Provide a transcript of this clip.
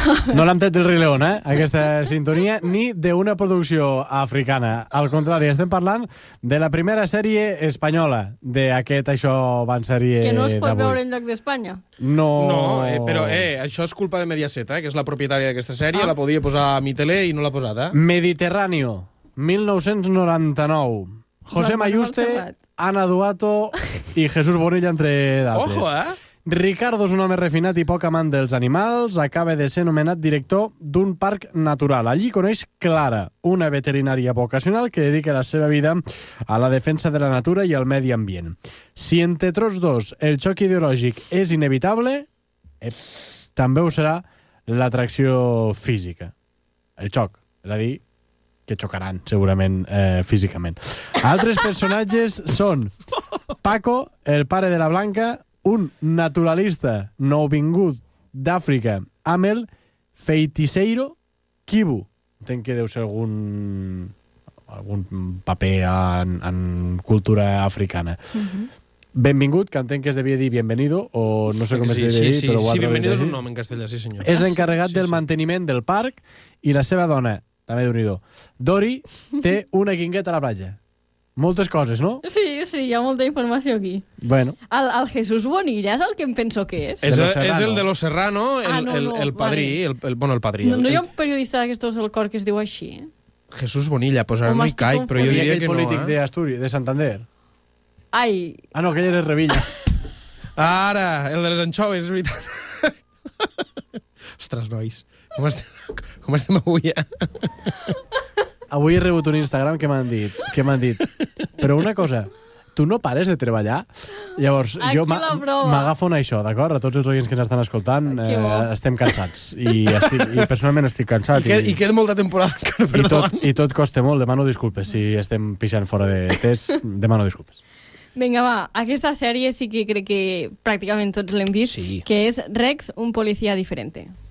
No l'hem tret del Rei León, aquesta sintonia, ni d'una producció africana. Al contrari, estem parlant de la primera sèrie espanyola d'aquest Això va en sèrie d'avui. Que no es pot veure en lloc d'Espanya. No, però això és culpa de Mediaset, que és la propietària d'aquesta sèrie. La podia posar a mi tele i no l'ha posat, Mediterráneo, 1999. José Mayuste, Ana Duato i Jesús Bonilla, entre d'altres. Ojo, Ricardo és un home refinat i poc amant dels animals. Acaba de ser nomenat director d'un parc natural. Allí coneix Clara, una veterinària vocacional que dedica la seva vida a la defensa de la natura i al medi ambient. Si entre tots dos el xoc ideològic és inevitable, també ho serà l'atracció física. El xoc, és a dir, que xocaran, segurament, físicament. Altres personatges són Paco, el pare de la Blanca, un naturalista nouvingut d'Àfrica, amb el feiticeiro Kibu. Entenc que deu ser algun paper en cultura africana. Benvingut, que entenc que es devia dir bienvenido, o no sé com es devia dir, però ho ha bienvenido és un nom en castellà, sí senyor. És l'encarregat del manteniment del parc i la seva dona, també d'unido, Dori, té una guingueta a la platja. Moltes coses, no? Sí, hi ha molta informació aquí. Bueno. El Jesús Bonilla és el que em penso que és. És el de Los Serrano, el padrí. El padrí. No hi ha un periodista d'aquestos del cor que es diu així? Jesús Bonilla, pues ara no hi caic, però jo diria que no. Polític d'Astúries, de Santander. Ai. Ah, no, aquell era Revilla. Ara, el de les anxoves, és veritat. Ostres, nois, com estem avui, Avui he rebut un Instagram que m'han dit. Però una cosa, tu no pares de treballar? Llavors, jo m'agafo en això, d'acord? A tots els oients que ens estan escoltant, estem cansats. I personalment estic cansat. I queda molta temporada encara per davant. I tot costa molt. Demano disculpes si estem pixant fora de test. Demano disculpes. Vinga, va. Aquesta sèrie sí que crec que pràcticament tots l'hem vist, que és Rex, un policia diferente.